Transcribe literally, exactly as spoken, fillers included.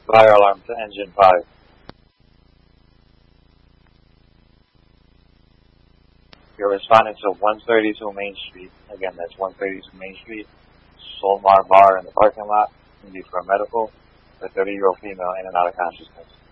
Fire alarm to engine five. You're responding to one thirty-two Main Street. Again, that's one thirty-two Main Street. Solmar Bar in the parking lot. Need for a medical. A thirty-year-old female in and out of consciousness.